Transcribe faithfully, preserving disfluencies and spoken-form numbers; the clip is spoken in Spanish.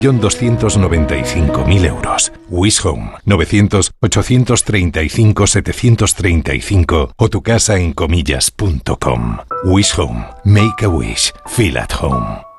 doscientos noventa y cinco mil euros. Wish Home, novecientos, ochocientos treinta y cinco, setecientos treinta y cinco o tu casa en comillas punto com. Wish Home, make a wish, feel at home.